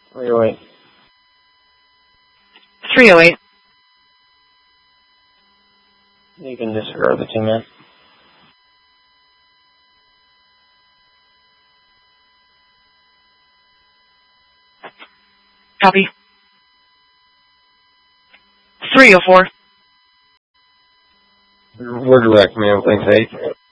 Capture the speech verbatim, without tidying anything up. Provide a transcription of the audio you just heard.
three oh eight. three oh eight. You can disregard the two men. Copy. three oh four. We're direct, man. Thanks, eight.